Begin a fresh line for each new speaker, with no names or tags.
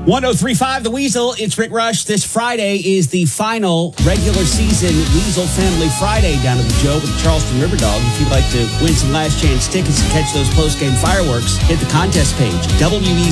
1035 The Weasel. It's Rick Rush. This Friday is the final regular season Weasel Family Friday down at the Joe with the Charleston River Dog. If you'd like to win some last chance tickets and catch those post-game fireworks, hit the contest page,